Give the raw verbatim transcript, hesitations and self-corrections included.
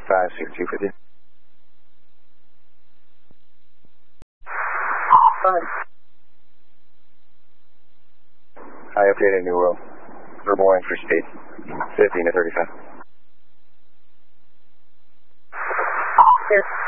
five six two fifty. Five. I updated New World. Verbal warning for speed. fifteen to thirty-five. Yes.